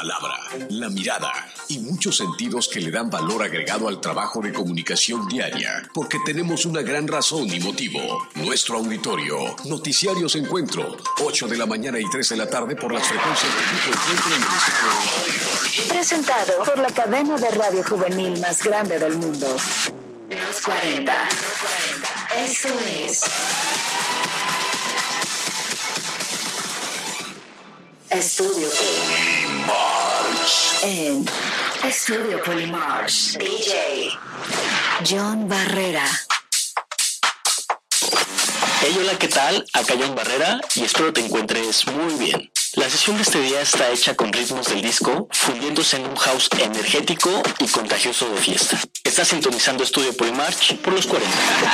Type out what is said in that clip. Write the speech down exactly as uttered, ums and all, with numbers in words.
palabra, la mirada y muchos sentidos que le dan valor agregado al trabajo de comunicación diaria, porque tenemos una gran razón y motivo. Nuestro auditorio, Noticiarios Encuentro, ocho de la mañana y tres de la tarde por las frecuencias de Grupo Encuentro en México. Presentado por la cadena de radio juvenil más grande del mundo. Los cuarenta. Eso es. Estudio Polymarch. En Estudio Polymarch, D J John Barrera. Hey, hola, ¿qué tal? Acá John Barrera y espero te encuentres muy bien. La sesión de este día está hecha con ritmos del disco, fundiéndose en un house energético y contagioso de fiesta. Estás sintonizando Estudio Polymarch por los cuarenta.